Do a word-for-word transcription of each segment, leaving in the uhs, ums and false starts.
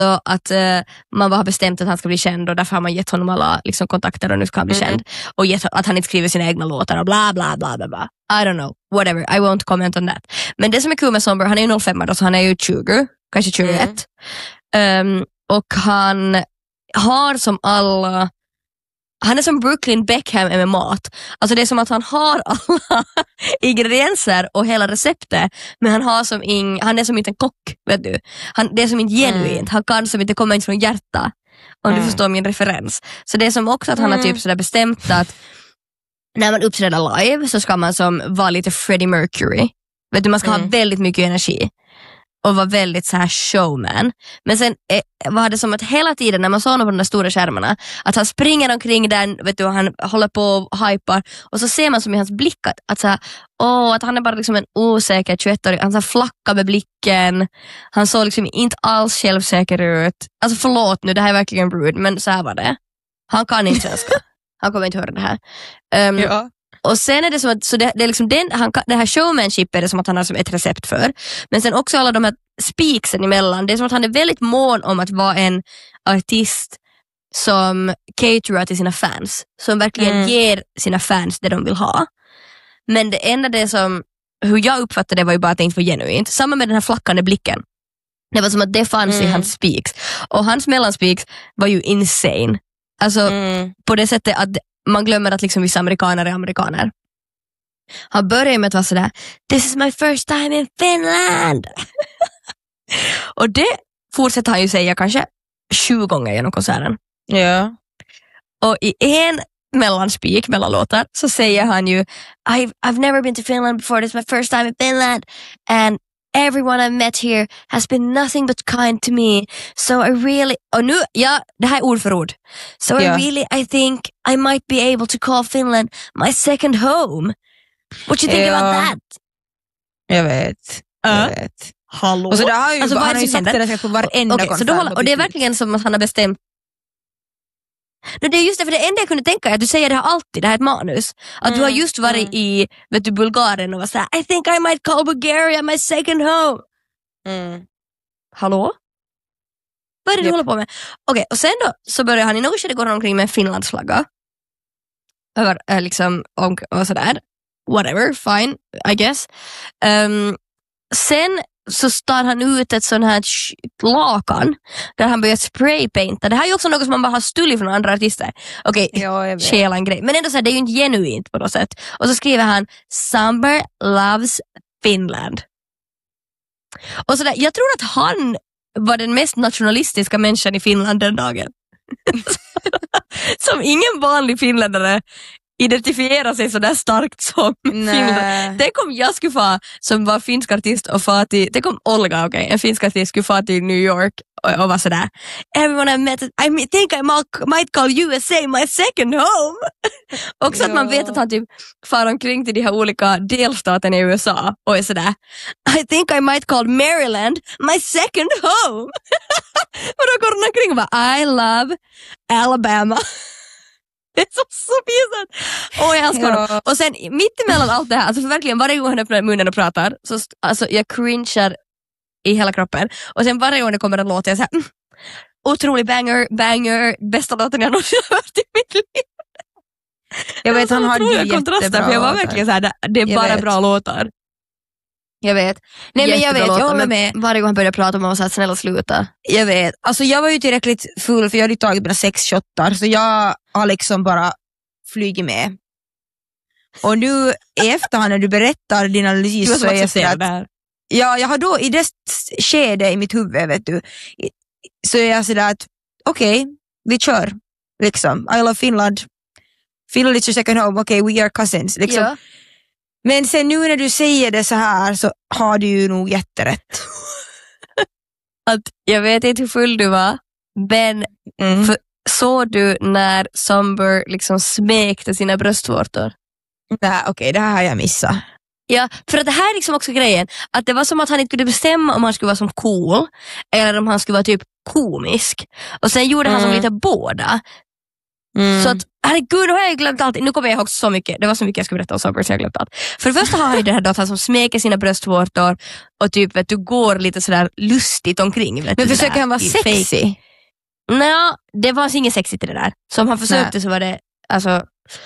att uh, man bara har bestämt att han ska bli känd och därför har man gett honom alla liksom, kontakter och nu ska han bli mm. känd och gett, att han inte skriver sina egna låtar och bla bla bla bla bla. I don't know, whatever, I won't comment on that. Men det som är kul med Somber, han är ju noll fem då, så han är ju tjugo, kanske tjugoett mm. um, och han har som alla han är som Brooklyn Beckham med mat. Alltså det är som att han har alla ingredienser och hela receptet, men han har som ing, han är som inte en kock, vet du. Han, det är som inte genuint. Mm. Han kan som inte komma in från hjärta. Om mm. du förstår min referens. Så det är som också att han mm. har typ sådär bestämt att när man uppträder live så ska man som vara lite Freddie Mercury. Vet du, man ska mm. ha väldigt mycket energi och var väldigt så här showman. Men sen eh, var det som att hela tiden när man såg honom på de där stora skärmarna att han springer omkring där, vet du, och han håller på och hypar och så ser man som i hans blick att, att, så här, åh, att han är bara liksom en osäker tjugoett-årig, han så flackar med blicken, han såg liksom inte alls självsäker ut. Alltså förlåt nu, det här är verkligen rude, men så här var det. Han kan inte svenska. Han kommer inte höra det här. Um, ja. Och sen är det som att så det, det är liksom den, han, det här showmanship är det som att han har som ett recept för. Men sen också alla de här speaksen emellan. Det är som att han är väldigt mån om att vara en artist som caterar till sina fans. Som verkligen mm. ger sina fans det de vill ha. Men det enda det som, hur jag uppfattade det var ju bara att det inte var genuint. Samma med den här flackande blicken. Det var som att det fanns mm. i hans speaks. Och hans mellanspeaks var ju insane. Alltså mm. på det sättet att man glömmer att liksom vissa amerikaner är amerikaner. Han börjar med att vara sådär, this is my first time in Finland. Och det fortsätter han ju säga kanske sju gånger genom konserten. Ja. Och i en mellanspeak, mellan låtar, så säger han ju I've, I've never been to Finland before, this is my first time in Finland. And everyone I've met here has been nothing but kind to me. So I really... Och nu, ja, det här är ord för ord. So yeah. I really, I think I might be able to call Finland my second home. What do you think ja. about that? Jag vet. Uh. Jag vet. Hallå? Och så det har ju, alltså, han har ju sagt det på varenda okay, konsert. Så håller, och det är verkligen som att han har bestämt. No, det är just det, för det enda jag kunde tänka är att du säger det här alltid, det här är ett manus. Att mm, du har just varit mm. i, vet du, Bulgarien och var såhär, I think I might call Bulgaria my second home. Mm. Hallå? Vad är det yep. du håller på med? Okej, okay, och sen då så börjar han i något skede gå omkring med en Finlandsflagga. Över, äh, liksom, och, och sådär. Whatever, fine, I guess. Um, sen så tar han ut ett sån här lakan där han börjar spraypainta. Det här är ju också något som man bara har stulit från andra artister. Okej, okay, stjäla en grej. Men ändå så här, det är ju inte genuint på något sätt. Och så skriver han Somber loves Finland. Och så där, jag tror att han var den mest nationalistiska människan i Finland den dagen. Som ingen vanlig finländare identifiera sig så där starkt som Finland. Tänk om jag skulle få, som var finsk artist och få till, tänk om Olga, okej, okay, en finsk artist skulle få till New York och, och vara sådär, everyone I met, I think I might call U S A my second home. Också att man vet att han typ far omkring till de här olika delstaterna i U S A och är sådär, I think I might call Maryland my second home. Och då går han omkring och bara, I love Alabama. Det är så, så pinsamt. Åh, jag älskar honom. Ja. Och sen mitt emellan allt det här, alltså för verkligen varje gång han öppnar munnen och pratar så alltså, jag cringear i hela kroppen. Och sen varje gång det kommer en låt jag säger mm, otrolig banger, banger, bästa låten jag någonsin har hört i mitt liv. Jag vet, han har ju jättebra för jag var verkligen så här, det, det är jag bara vet. bra låtar. Jag vet. Nej, men jag vet, jag var med. Varje gång han började prata om att säga snälla sluta. Jag vet. Alltså jag var ju tillräckligt full för jag hade tagit mina sex shottar så jag har liksom bara flygit med. Och nu i efterhand när du berättar din analys så är jag så att, det här. Ja, jag har då i det skede i mitt huvud, vet du, så är jag sådär att okej, okay, vi kör liksom. I love Finland. Finland is your second home. Okej, okay, we are cousins. Liksom. Ja. Men sen nu när du säger det så här så har du ju nog jätterätt. Att jag vet inte hur full du var, men mm. för, såg du när Somber liksom smekte sina bröstvårtor? Nej, okej, okay, det här har jag missat. Ja, för att det här är liksom också grejen. Att det var som att han inte kunde bestämma om han skulle vara som cool eller om han skulle vara typ komisk. Och sen gjorde mm. han som lite båda. Mm. Så att herregud, nu har jag glömt allt. Nu kommer jag ihåg så mycket. Det var så mycket jag skulle berätta om saker så jag glömt allt. För det första har han ju det här då att han som smeker sina bröstvårtor och typ vet du går lite sådär lustigt omkring. Vet Men du, försöker han vara sexy? Nej, det var inget sexigt i det där. Så om han försökte Nej. så var det alltså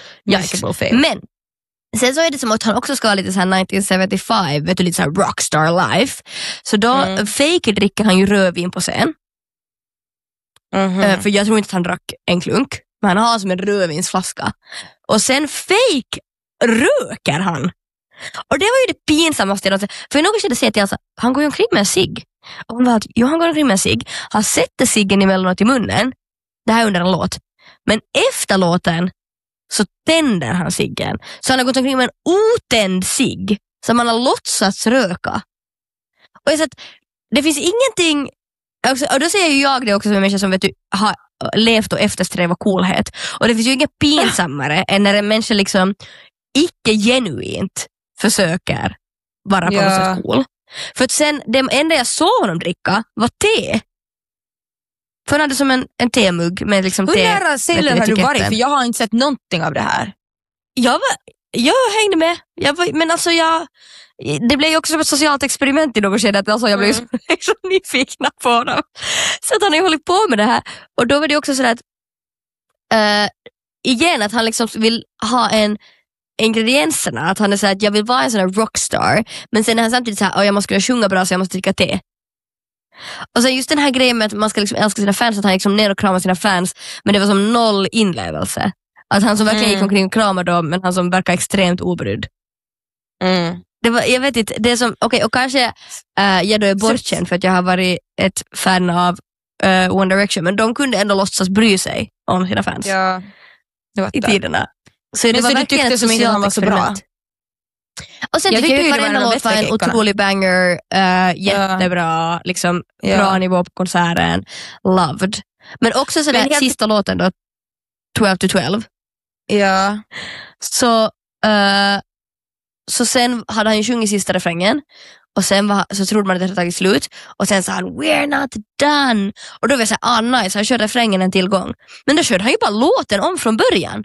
men sen så är det som att han också ska ha lite så här nittonhundrasjuttiofem, vet du, lite så här rockstar life. Så då mm. fake dricker han ju rödvin på scen. Mm-hmm. Uh, för jag tror inte att han drack en klunk, men han har som en rödvinsflaska. Och sen fake röker han. Och det var ju det pinsammaste. För i något skede säger jag till alltså, han går ju omkring med en cigg. Och hon bara, jo han går omkring med en cigg. Han sätter ciggen emellanåt i munnen. Det här är under en låt. Men efter låten så tänder han ciggen. Så han har gått omkring med en otänd cigg som han har låtsats röka. Och jag så att det finns ingenting, och då säger ju jag det också som en människa som vet du, har levt och eftersträvat coolhet. Och det finns ju inget pinsammare än när en människa liksom icke genuint försöker vara på ja. något sätt cool. För att sen, det enda jag såg honom dricka var te. För han hade som en, en temugg med liksom Hur te. Hur nära Sälen har du varit? För jag har inte sett någonting av det här. Jag, var, jag hängde med. Jag var, men alltså jag... Det blev ju också som ett socialt experiment i något skede. Alltså jag blev mm. så, så nyfikna på dem. Så att han har ju hållit på med det här. Och då var det också så att... Uh, igen, att han liksom vill ha en... ingredienserna. Att han är så här att jag vill vara en sån här rockstar. Men sen är han samtidigt så här, oh, jag måste kunna sjunga bra så jag måste dricka te. Och sen just den här grejen med att man ska liksom älska sina fans, att han liksom ner och kramar sina fans, men det var som noll inlevelse. Att han som verkligen mm. gick omkring och kramade dem, men han som verkar extremt obrydd. Mm. Det var, jag vet inte, det är som, okej, okay, och kanske uh, jag då är bortkänd för att jag har varit ett fan av uh, One Direction, men de kunde ändå låtsas bry sig om sina fans. Ja, i tiderna. Så det men var så du tyckte som inte han var så bra? Och sen jag tycker jag att varenda låt var en otrolig banger, uh, jättebra, ja. liksom ja. bra nivå på konserten, loved. Men också så där sista låten då, twelve to twelve. Ja. Så, uh, så sen hade han ju sjungit sista refrängen och sen var, så trodde man att det hade tagit slut och sen sa han, we're not done. Och då var jag såhär, ah nice, han körde refrängen en tillgång. Men då körde han ju bara låten om från början.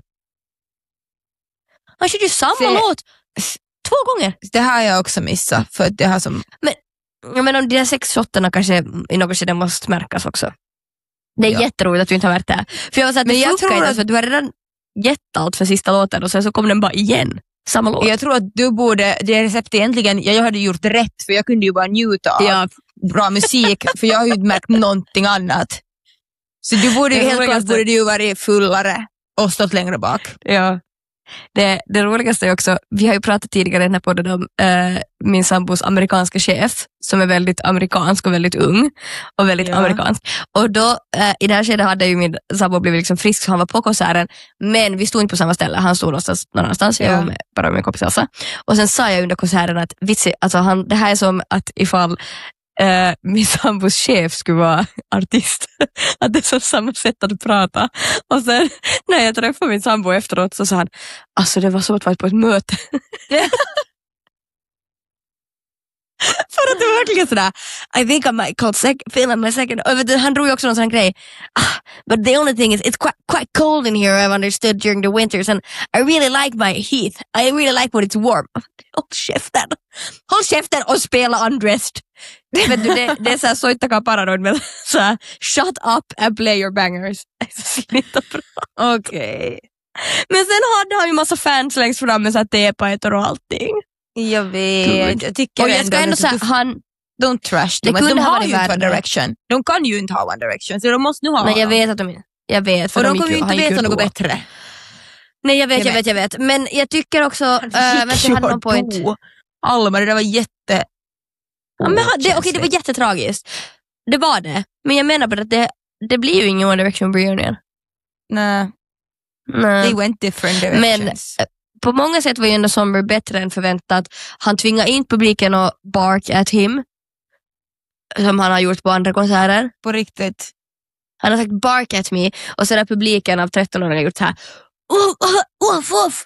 Han körde ju samma Se. låt två gånger. Det här har jag också missat. För det här som... Men, jag menar, de där sex shottarna kanske i något skede måste märkas också. Det är ja. jätteroligt att du inte har varit där. För jag var så att men det jag tror inte, att... för du har redan gett allt för sista låten och sen så kom den bara igen. Samma låt. Jag tror att du borde, det receptet egentligen, jag hade gjort rätt för jag kunde ju bara njuta av ja. bra musik för jag har ju inte märkt någonting annat. Så du borde ju helt klart borde du ju varit fullare och stått längre bak. Ja. Det, det roligaste är också, vi har ju pratat tidigare i den här podden om äh, min sambos amerikanska chef som är väldigt amerikansk och väldigt ung och väldigt ja. amerikansk. Och då äh, i det här skedet hade ju min sambo blivit liksom frisk så han var på konserten, men vi stod inte på samma ställe, han stod någonstans, någon annanstans, jag var med, bara med min kompis Elsa. Och sen sa jag under konserten att vitsi, alltså han, det här är som att ifall Uh, min sambos chef skulle vara artist. Att det är så samma sätt att prata. Och sen när jag träffade min sambo efteråt så sa han, alltså det var så att vara på ett möte. För att det var verkligen sådär, I think I might call sec- Finland my second. Och han drog ju också någon sån grej. Ah, but the only thing is, it's quite, quite cold in here, I've understood, during the winters. And I really like my heat. I really like when it's warm. Håll käften. Håll käften och spela Undressed. Vet du, det, det är såhär soittakaa paranoid med såhär, shut up and play your bangers. Det är så slita bra. Okej. Okay. Men sen hade han ju massa fans längst fram med såhär tepajter och allting. Jag vet. Jag tycker och jag ska ändå säga, han... Don't trash them. De har ju inte One Direction. De kan ju inte ha One Direction, så de måste nu ha Nej, jag vet att de... Jag vet. För och de, de kommer ju inte veta något bättre. Nej, jag vet, jag, jag vet, jag vet. Men jag tycker också... Äh, vänta, jag hade någon point. Alma, det där var jätte... Ja, men det, okej, det var jättetragiskt. Det var det. Men jag menar bara att det, det blir ju ingen One Direction reunion. Nej. Nej. They went different directions. Men på många sätt var ju ändå Somber bättre än förväntat. Han tvingade in publiken och bark at him. Som han har gjort på andra konserter. På riktigt. Han har sagt bark at me. Och sen har publiken av tretton-åringar gjort så här. Uff, uff, uff.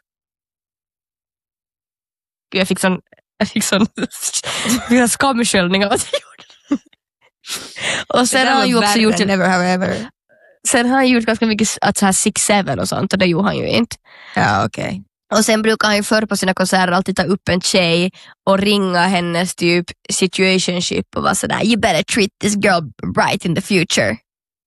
Gud, jag fick sån... Jag fick sån... Mina skamsköljning av att jag gjorde det. Och sen har han ju också gjort... Never have ever. sen har han gjort ganska mycket att så här six seven och sånt, och det gjorde han ju inte. Ja, okej. Okay. Och sen brukar han ju förr på sina konserter alltid ta upp en tjej och ringa hennes typ situationship och vara sådär, you better treat this girl right in the future.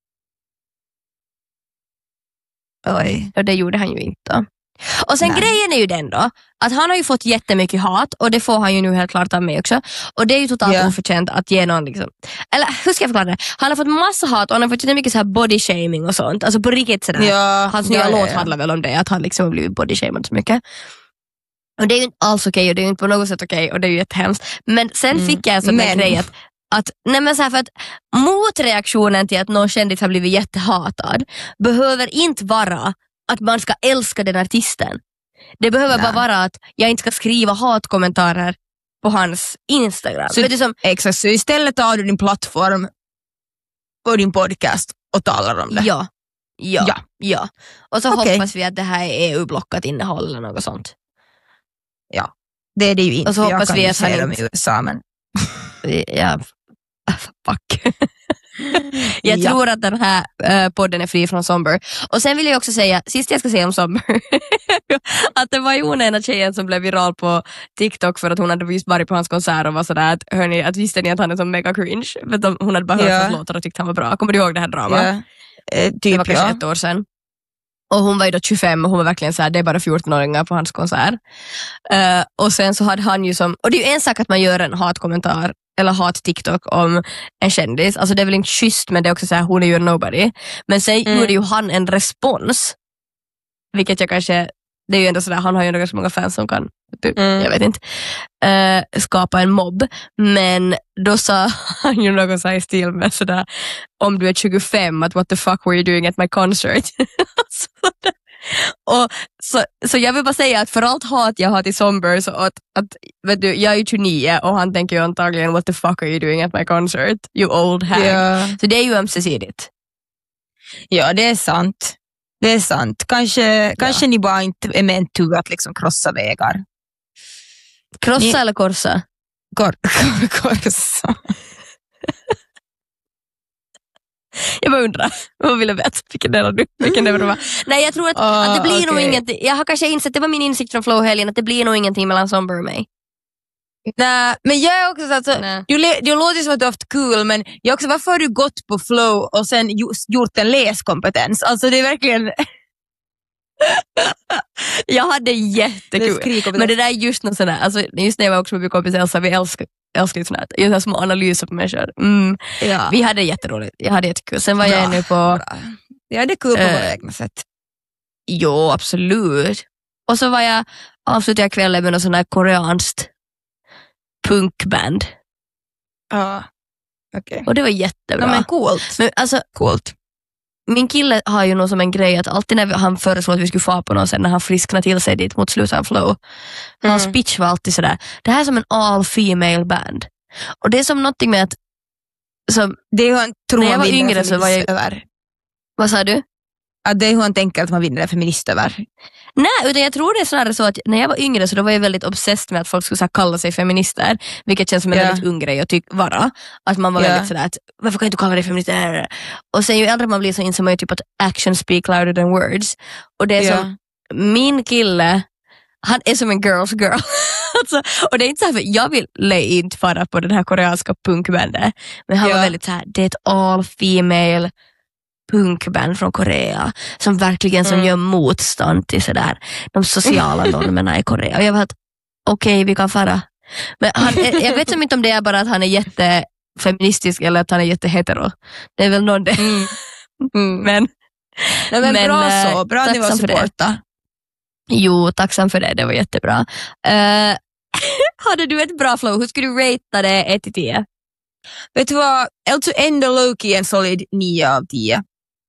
Oj. Och det gjorde han ju inte. Och sen Nej. grejen är ju den då, att han har ju fått jättemycket hat, och det får han ju nu helt klart av mig också. Och det är ju totalt yeah. oförtjänt att ge någon liksom, eller hur ska jag förklara det? Han har fått massa hat och han har fått jättemycket så här body shaming och sånt. Alltså på riktigt sådär. Ja, Hans nya ja, låt ja, ja. handlar väl om det, att han liksom har blivit body shamed så mycket. Och det är ju inte alls okej, och det är ju inte på något sätt okej, och det är ju jättehemskt. Men sen Mm. fick jag en sån Men- grej att Att, nej men så här, för att motreaktionen till att någon kändis har blivit jättehatad behöver inte vara att man ska älska den artisten. Det behöver Nej. bara vara att jag inte ska skriva hatkommentarer på hans Instagram. Så, Vet du, som, exakt, så istället tar du din plattform och din podcast och talar om det. ja, ja, ja, Ja. Och så Okej. hoppas vi att det här är E U-blockat innehåll eller något sånt. Det är det ju inte. Och så för jag hoppas kan vi ju att se han dem inte- i U S A, men... Ja, fuck. Jag Ja. tror att den här uh, podden är fri från Somber. Och sen vill jag också säga, sist jag ska säga om Somber, att det var ju hon ena tjejen som blev viral på TikTok för att hon hade just varit på hans konsert och var sådär att, hörni, att visste ni att han är som mega cringe? För att de, hon hade bara hört Ja. hans låtar och tyckte han var bra. Kommer du ihåg det här dramat? Ja. Eh, Det typ var kanske ja. ett år sedan. Och hon var ju då tjugofem och hon var verkligen så här, det är bara fjorton-åringar på hans konsert. Uh, och sen så hade han ju som, och det är ju en sak att man gör en hatkommentar eller hat-TikTok om en kändis. Alltså det är väl inte schysst, men det är också så här, hon är ju en nobody. Men sen Mm. gjorde ju han en respons. Vilket jag kanske, det är ju ändå sådär, han har ju ändå ganska många fans som kan, typ, Mm. jag vet inte, uh, skapa en mobb. Men då sa han ju något så här i stil med sådär, om du är tjugofem, att what the fuck were you doing at my concert? så, och, så, så jag vill bara säga att för allt hat jag har till Somber, så att, att vet du, jag är ju tjugonio och han tänker ju antagligen, what the fuck are you doing at my concert? You old hag. Ja. Så det är ju ömsesidigt. ja, det är sant. Det är sant. Kanske, kanske ni bara inte är meant to att liksom krossa vägar. Krossa Ni- eller korsa? Kor korsa. Jag bara undrar, vad vill jag veta? Vilken del av du? Vilken del av du var? Nej, jag tror att, Ah, att det blir nog okej. ingenting. Jag har kanske insett, det var min insikt från Flow-helgen, att det blir nog ingenting mellan Somber och mig. Nej, men jag är också så att så, Nej. du, le- du låter som att du har haft kul, men jag också, varför har du gått på Flow och sen just gjort en läskompetens? Alltså det är verkligen... Jag hade jättekul. skrikompetens. Men det där är just något sådär, alltså, just när jag var också med min kompis Elsa, vi älskar, älskar sånt här, just här små analyser på människor. Mm. ja. Vi hade jätteroligt, jag hade jättekul. Sen var jag Bra, nu på, bra. Ja, det är kul på Eh. våra egna sätt. jo absolut. Och så var jag, avslutade jag kvällen med något sån här koreanskt punkband. Ja, okej. Och det var jättebra. Ja, men coolt. Men alltså, Coolt. min kille har ju nog som en grej att alltid när han föreslår att vi skulle få på någon sen när han frisknar till sig dit mot slutet av Flow. Hans Mm. pitch var alltid sådär, det här är som en all female band. Och det är som någonting med att, som, Det är hur han tror När jag han var vinner yngre en så var jag- feminist över. vad sa du? Att det är hur han tänker att man vinner en feminist över. Nej, utan jag tror det är snarare så att när jag var yngre så då var jag väldigt obsessed med att folk skulle så här, kalla sig feminister, vilket känns som en Ja. väldigt ung grej att tyck- vara. Att man var Ja. väldigt sådär att, varför kan jag inte kalla dig feminister? Och sen ju äldre man blir så inser man ju typ att action speak louder than words. Och det är Ja. som, min kille, han är som en girls girl. alltså, och det är inte så här, för jag ville inte fara på den här koreanska punkbandet, men han Ja. var väldigt så här, det är ett all female punkband från Korea som verkligen som Mm. gör motstånd till sådär, de sociala normerna i Korea. Och jag var att okej, okay, vi kan fara. Men han, jag vet inte om det är bara att han är jättefeministisk eller att han är jättehetero. Det är väl någon det. Mm. Mm. Men, Nej, men, men, bra eh, så, bra att ni var tacksam för det. supporta. jo, tacksam för det, det var jättebra. Uh, hade du ett bra flow? Hur skulle du ratea det ett till tio? Vet du vad, alltså ändå Loki en solid nio av tio.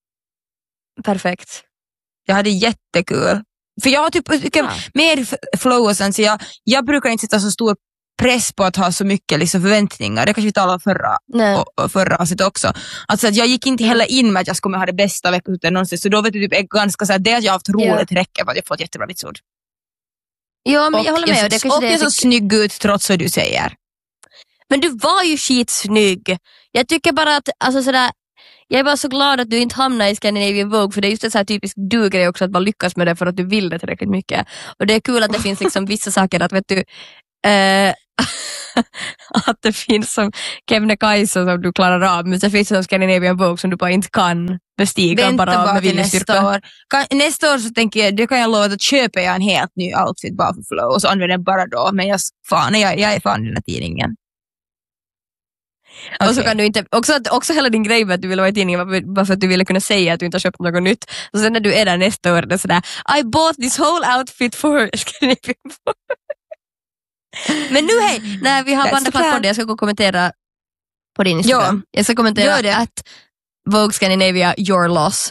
Perfekt. Jag hade jättekul. För jag har typ mycket Ja. mer f- flow och sen, så jag, jag brukar inte sätta så stor press på att ha så mycket liksom, förväntningar. Det kanske vi talade om förra, Nej. och, och förra avsnittet också. Alltså att jag gick inte heller in med att jag skulle ha det bästa veckan någonsin. Så då vet du typ är ganska så här, det att jag har haft roligt räcker för att jag fått jättebra vitsord. Ja, men Och jag håller med. jag, Och det och kanske det jag är så jag snygg ut trots vad du säger. Men du var ju skitsnygg. Jag tycker bara att, alltså sådär, jag är bara så glad att du inte hamnar i Scandinavian Vogue, för det är just en så här typisk du-grej också, att bara lyckas med det för att du vill det tillräckligt mycket. Och det är kul att det finns liksom vissa saker att, vet du, eh, att det finns som Kebnekaise som du klarar av, men så finns det som Scandinavian Vogue som du bara inte kan bestiga. Vänta bara, bara med till nästa viljestyrka. år. Kan, nästa år så tänker jag, det kan jag lova att köpa jag en helt ny outfit bara för flow och så använder jag bara då, men jag, fan, jag, jag är fan den här tidningen. Och så Okej. kan du inte, också, att- också hela din grej med att du ville vara i tidningen var bara för att du ville kunna säga att du inte har köpt något nytt. Och sen när du är där nästa år, det är sådär, I bought this whole outfit for Scandinavian Vogue. Men nu hej, när vi har That's bandat the klart på plan. det, jag ska gå och kommentera på din Instagram. Ja, jag ska kommentera gör det. att Vogue Scandinavia, your loss.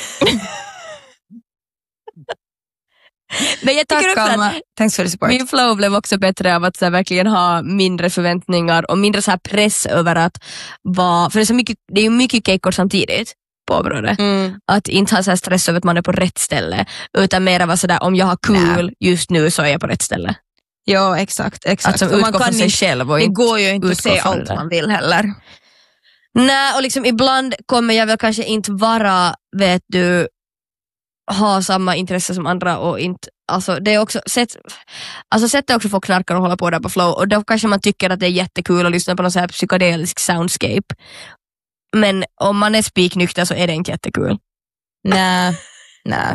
Men jag tycker Tack också Alma, att thanks for the support. min flow blev också bättre av att så här, verkligen ha mindre förväntningar och mindre så här press över att vara, för det är så mycket, det är ju mycket kekor samtidigt på området. Mm. Att inte ha så här stress över att man är på rätt ställe, utan mer vara sådär, om jag har kul Nej. just nu så är jag på rätt ställe. Ja, exakt. exakt. Att som Och man utgår kan från sig inte, själv och det inte går ju inte att utgår se från allt det. man vill heller. Nej, och liksom ibland kommer jag väl kanske inte vara, vet du, ha samma intresse som andra och inte, alltså det är också sätt, alltså sättet också folk knarkar och hålla på där på flow, och då kanske man tycker att det är jättekul att lyssna på någon så här psykedelisk soundscape, men om man är spiknykter så är det inte jättekul. Nej, nej.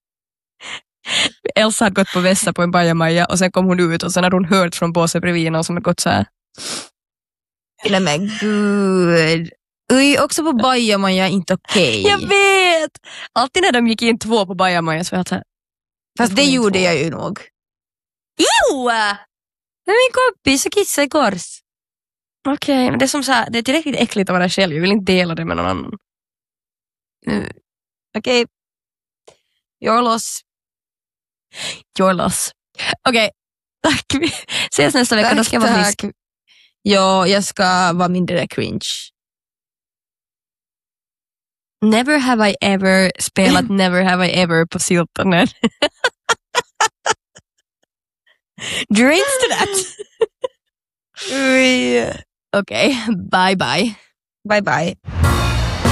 Elsa hade gått på vässa på en bajamaja och sen kom hon ut och sen hade hon hört från båset bredvid någon som hade gått så här. Nej men gud. Ui, också på bajamaja är inte okej. Jag vet! Alltid när de gick in två på bajamaja så var jag så här. Fast det gjorde jag ju nog. Jo! Men min kompis så kissade i kors. Okej, men det är som så här, det är tillräckligt äckligt att vara själv. Jag vill inte dela det med någon annan. Mm. Okej. Jag är loss. Your loss. Okej, tack. Vi ses nästa vecka. Då ska jag vara Tack, frisk. tack. Ja, jag ska vara mindre cringe. Never have I ever spelat Never have I ever på Siltonen. Drinks to that. Ui. Okej, bye bye. Bye bye.